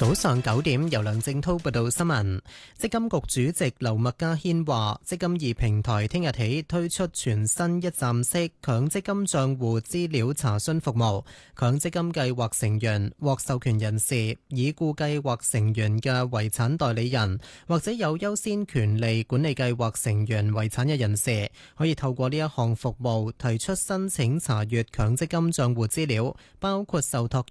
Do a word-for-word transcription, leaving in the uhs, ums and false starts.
早上九點，由梁正滔報道新聞。積金局主席劉麥嘉軒話，積金易平台聽日起推出全新一站式強積金帳戶資料查詢服務，強積金計劃成員、獲授權人士、已故計劃成員嘅遺產代理人或者有優先權利管理計劃成員遺產嘅人士，可以透過呢一項服務提出申請查閱強積金帳戶資料，包括受託